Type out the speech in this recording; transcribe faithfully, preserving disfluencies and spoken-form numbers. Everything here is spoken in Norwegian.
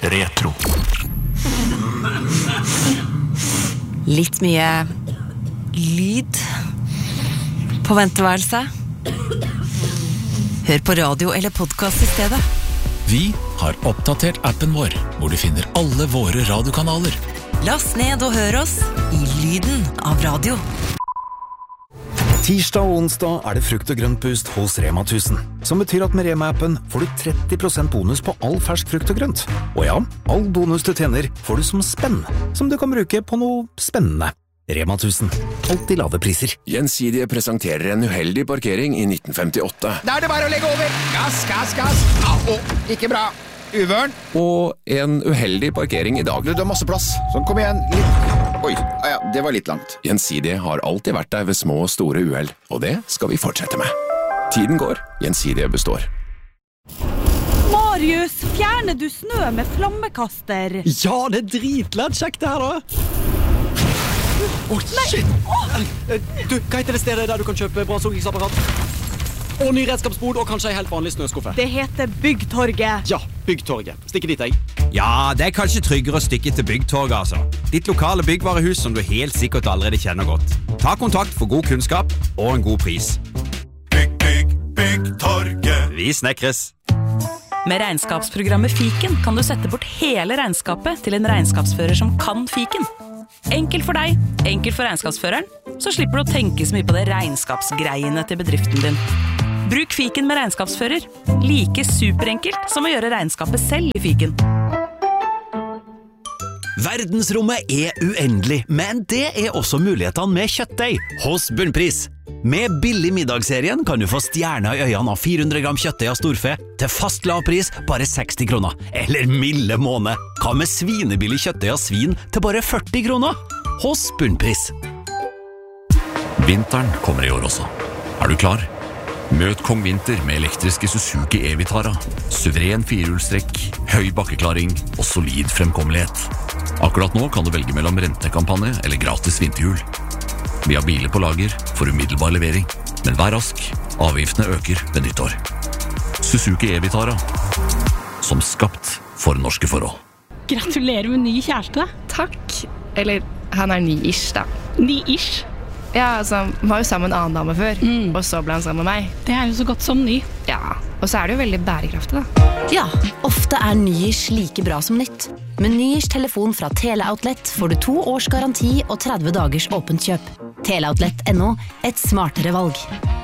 retro. Litt mye lyd på venteværelset. Hør på radio eller podcast i stedet. Vi har oppdatert appen vår, hvor du finner alle våre radiokanaler. Last ned og hør oss i lyden av radio. Tirsdag og onsdag er det frukt og grønt boost hos Rema tusen, som betyr at med Rema-appen får du tretti prosent bonus på all fersk frukt og grønt. Og ja, all bonus du tjener får du som spenn, som du kan bruke på noe spennende. Rema tusen, alltid lave priser. Gjensidige presenterer en uheldig parkering i nitten femtiåtte. Da er det bare å legge over. Gass, gass, gass. Au, ikke bra. Uvørn. Og en uheldig parkering i dag. Du, du har masse plass. Sånn, kom igjen. Litt. Oi, ah, ja, det var litt langt. Gjensidige har alltid vært der ved små og store uheld, og det skal vi fortsette med. Tiden går, Gjensidige består. Marius, fjerner du snø med flammekaster? Ja, det er dritledd kjekt det her da. Åh, oh, shit! Du, hva heter det stedet der du kan kjøpe brannsåkingsapparat? Og ny redskapsbod, og kanskje en helt vanlig snøskuffe. Det heter Byggtorget. Ja, Byggtorget. Stikker dit, jeg. Ja, det er kanskje tryggere å stikke til Byggtorget, altså. Ditt lokale byggvarehus som du helt sikkert allerede kjenner godt. Ta kontakt for god kunnskap og en god pris. Bygg, bygg, Byggtorget. Vi snekres. Med regnskapsprogrammet Fiken kan du sette bort hele regnskapet til en regnskapsfører som kan Fiken. Enkelt for deg, enkelt for regnskapsføreren, så slipper du å tenke så mye på det regnskapsgreiene til bedriften din. Bruk Fiken med regnskapsfører. Like superenkelt som å gjøre regnskapet selv i Fiken. Verdensrommet er uendelig, men det er også mulighetene med kjøttdeig hos Bunnpris. Med billig middagsserien kan du få stjerner i øynene av fire hundre gram kjøttdeig av storfe til fast lavpris bare seksti kroner. Eller milde måned. Hva med svinebillig kjøttdeig av svin til bare førti kroner? Hos Bunnpris. Vinteren kommer i år også. Er du klar? Møt Kong Vinter med elektriske Suzuki E-Vitara. Suveren firehjulstrekk, høy bakkeklaring og solid fremkommelighet. Akkurat nå kan du velge mellom rentekampanje eller gratis vinterhjul. Vi har biler på lager for umiddelbar levering, men vær rask, avgiftene øker ved nyttår. Suzuki E-Vitara, som skapt for norske forhold. Gratulerer med ny kjæreste. Takk. Eller, han er ny-ish da. Ny-ish? Ja, altså, han var jo sammen med en annen dame før, mm. og så ble han sammen med meg. Det er jo så godt som ny. Ja, og så er det jo veldig bærekraftig da. Ja, ofte er ny-ish like bra som nytt. Med ny-ish telefon fra Teleoutlet får du to års garanti og tretti dagers åpent kjøp. Teleoutlet punktum no, et smartere valg.